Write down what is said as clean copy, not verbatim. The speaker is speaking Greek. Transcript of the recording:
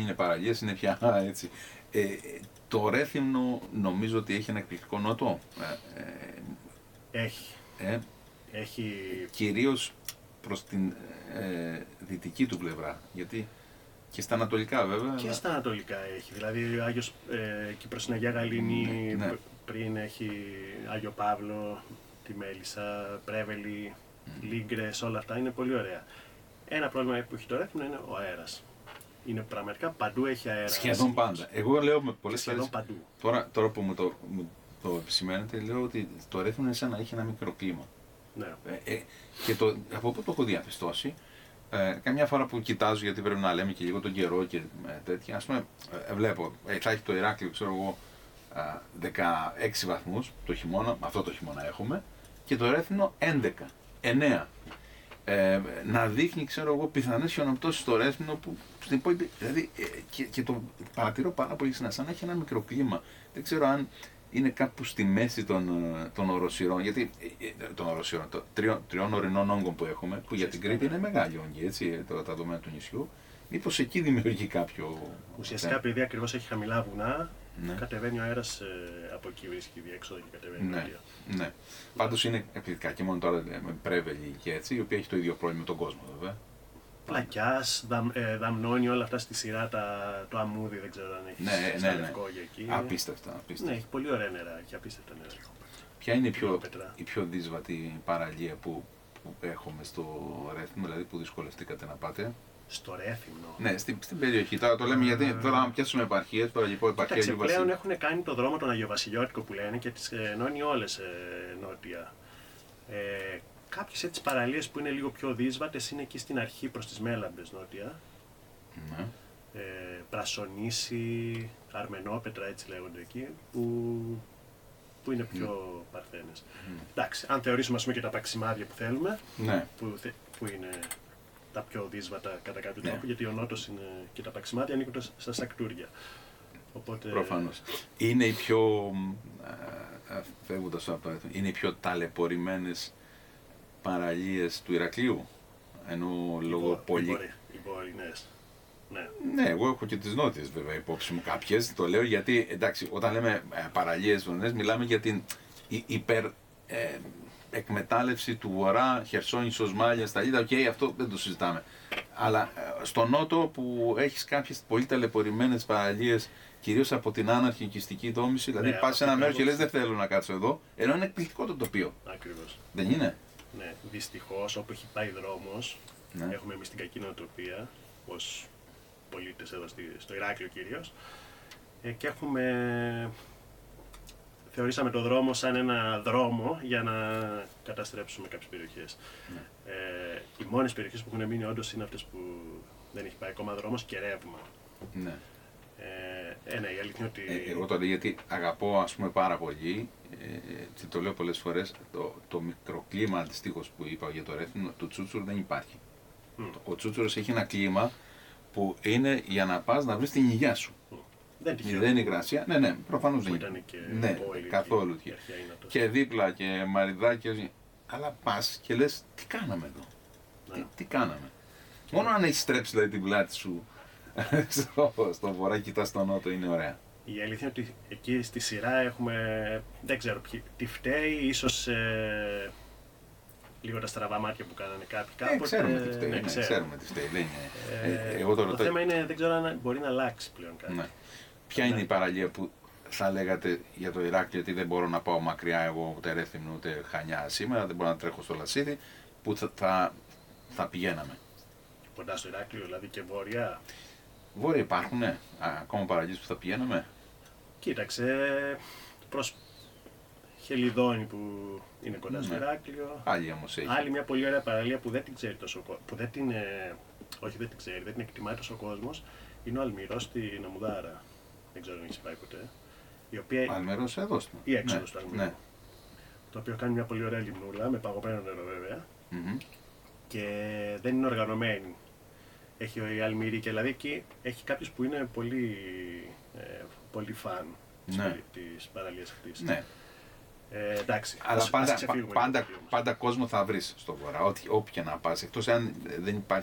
είναι παραλίες, είναι πια έτσι. Το Ρέθυμνο νομίζω ότι έχει ένα εκπληκτικό νότο. Έχει. Έχει. Κυρίως προς την δυτική του πλευρά, γιατί και στα ανατολικά βέβαια. Και στα ανατολικά έχει, δηλαδή Άγιος, εκεί προς την Αγία Γαλήνη, ναι. Πριν έχει Άγιο Παύλο, τη Μέλισσα, Πρέβελη, Λίγκρες, όλα αυτά είναι πολύ ωραία. Ένα πρόβλημα που έχει το Ρέθυμνο είναι ο αέρας. Είναι πραγματικά παντού έχει αέρα. Σχεδόν πάντα. Εγώ λέω με πολλές φορές. Παντού. Τώρα που μου το επισημαίνετε, λέω ότι το Ρέθυμνο είναι σαν να έχει ένα μικροκλίμα. Ναι. Και από πού το έχω διαπιστώσει, καμιά φορά που κοιτάζω, γιατί πρέπει να λέμε και λίγο τον καιρό και τέτοια, ας πούμε, βλέπω, θα έχει το Ηράκλειο, ξέρω εγώ, 16 βαθμούς το χειμώνα, αυτό το χειμώνα έχουμε, και το Ρέθυμνο 11, 9. Να δείχνει, ξέρω εγώ, πιθανές χιονοπτώσεις στο Ρέθυμνο που στην υπόλοιπη, δηλαδή, και το παρατηρώ πάρα πολύ συχνά, σαν να έχει ένα μικροκλίμα. Δεν ξέρω αν είναι κάπου στη μέση των οροσειρών, γιατί τριών ορεινών όγκων που έχουμε, που για την Κρήτη είναι μεγάλη όγκη, έτσι, τα δεδομένα του νησιού, μήπως εκεί δημιουργεί κάποιο. Ουσιαστικά, επειδή ακριβώς έχει χαμηλά βουνά, ναι, κατεβαίνει ο αέρας από εκεί, βρίσκει διέξοδο και κατεβαίνει. Ναι, ναι. Πάντως είναι εκπληκτικά, και μόνο τώρα με Πρέβελη και έτσι, η οποία έχει το ίδιο πρόβλημα με τον κόσμο, βέβαια. Πλακιάς, Δαμνώνει, όλα αυτά στη σειρά, το αμμούδι, δεν ξέρω αν έχει λευκό για εκεί. Απίστευτα. Ναι, έχει πολύ ωραία νερά και απίστευτα νερά. Ποια είναι η πιο δύσβατη παραλία που έχουμε στο Ρέθυμνο, δηλαδή που δυσκολευτήκατε να πάτε? Στο Ρέθυμνο. Ναι, στην περιοχή. Τώρα το λέμε γιατί τώρα να πιάσουμε επαρχίες, τώρα λοιπόν επαρχία Αγίου Βασιλείου. Πλέον έχουν κάνει το δρόμο τον Αγιοβασιλιώτικο που λένε και τις ενώνει όλες νότια. Κάποιες έτσι παραλίες που είναι λίγο πιο δύσβατες είναι εκεί στην αρχή προς τις Μέλαμπες νότια. Ναι. Πρασονήσι, Αρμενόπετρα, έτσι λέγονται εκεί, που είναι πιο παρθένες. Εντάξει, αν θεωρήσουμε ας πούμε και τα παξιμάδια που θέλουμε, ναι, που είναι τα πιο δύσβατα κατά κάποιο τρόπο, γιατί ο νότος είναι και τα παξιμάδια ανήκουν στα Σακτούρια. Οπότε... Προφανώς. Είναι οι πιο, φεύγοντας από το, είναι οι πιο ταλαιπωρημένες παραλίες του Ηρακλείου, ενώ λόγω πολύ... Οι βορεινές. Ναι. Ναι, εγώ έχω και τις νότιες βέβαια υπόψη μου κάποιες, το λέω γιατί, εντάξει, όταν λέμε παραλίες βορεινές, μιλάμε για την εκμετάλλευση του βορρά, Χερσόνησος, Μάλια, Σταλίδα, αυτό δεν το συζητάμε. Αλλά στο νότο που έχεις κάποιες πολύ ταλαιπωρημένες παραλίες, κυρίως από την άναρχη οικιστική δόμηση, δηλαδή πας σε ένα μέρος και λες δεν θέλω να κάτσω εδώ, ενώ είναι εκπληκτικό το τοπίο. Ακριβώς. Δεν είναι? Ναι, δυστυχώς όπου έχει πάει δρόμος, ναι, έχουμε εμείς την κακή νοοτροπία, ως πολίτες εδώ στο Ηράκλειο κυρίως, και θεωρήσαμε το δρόμο σαν ένα δρόμο για να καταστρέψουμε κάποιες περιοχές. Ναι. Οι μόνες περιοχές που έχουν μείνει όντως είναι αυτές που δεν έχει πάει ακόμα δρόμος και ρεύμα. Ναι. Ναι, η αλήθεια ότι... Εγώ το λέω γιατί αγαπώ, ας πούμε, πάρα πολύ, και το λέω πολλές φορές, το μικροκλίμα αντιστοίχως που είπα για το Ρέθυμνο, του Τσούτσουρ δεν υπάρχει. Ο Τσούτσουρος έχει ένα κλίμα που είναι για να πας να βρεις την υγειά σου. Δεν είναι υγρασία. Ναι, προφανώς δεν ήταν. Ναι, καθόλου. Και δίπλα και μαριδάκια. Αλλά πας και λες, τι κάναμε εδώ. Ναι. Τι κάναμε. Μόνο αν έχεις στρέψει δηλαδή την πλάτη σου στο βορρά, κοιτάς στο νότο, είναι ωραία. Η αλήθεια είναι ότι εκεί στη σειρά έχουμε, δεν ξέρω τι φταίει, ίσως λίγο τα στραβά μάτια που κάνανε κάποιοι κάποτε. Ξέρουμε τι φταίει. Ξέρουμε τι φταίει. Το θέμα είναι, δεν ξέρω αν μπορεί να αλλάξει πλέον κάτι. Ναι. Ποια είναι η παραλία που θα λέγατε για το Ηράκλειο, γιατί δεν μπορώ να πάω μακριά εγώ, ούτε Ρέθυμνο ούτε Χανιά σήμερα, δεν μπορώ να τρέχω στο Λασίδι, που θα πηγαίναμε? Κοντά στο Ηράκλειο, δηλαδή και βόρεια. Βόρεια υπάρχουν, ακόμα παραλίες που θα πηγαίναμε? Κοίταξε, προς Χελιδόνι που είναι κοντά στο Ηράκλειο. Άλλη όμως έχει. Άλλη μια πολύ ωραία παραλία που δεν την ξέρει τόσο κόσμο. Όχι, δεν την ξέρει, δεν την εκτιμάει τόσο ο κόσμος. Είναι ο Αλμυρός στην Αμμουδάρα. Δεν ξέρω αν έχει πάει ποτέ. Αλμυρός εδώ στην. Ή έξοδος του Αλμυρού. Ναι. Το οποίο κάνει μια πολύ ωραία λιμνούλα, με παγωμένο νερό βέβαια. Και δεν είναι οργανωμένη. Έχει η Αλμυρή και δηλαδή εκεί έχει κάποιους που είναι πολύ φαν της παραλίας αυτής. Ναι. Εντάξει, αλλά πάντα κόσμο θα βρεις στο βορρά, όποια να πας, εκτός αν δεν